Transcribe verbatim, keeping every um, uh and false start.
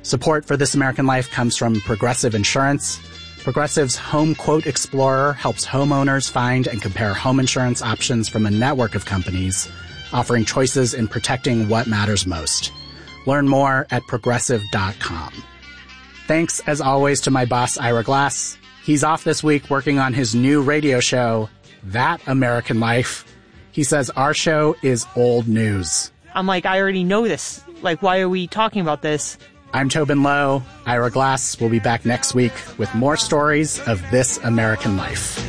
Support for This American Life comes from Progressive Insurance. Progressive's Home Quote Explorer helps homeowners find and compare home insurance options from a network of companies, offering choices in protecting what matters most. Learn more at progressive dot com. Thanks, as always, to my boss, Ira Glass. He's off this week working on his new radio show, That American Life. He says our show is old news. I'm like, I already know this. Like, why are we talking about this? I'm Tobin Lowe. Ira Glass will be back next week with more stories of This American Life.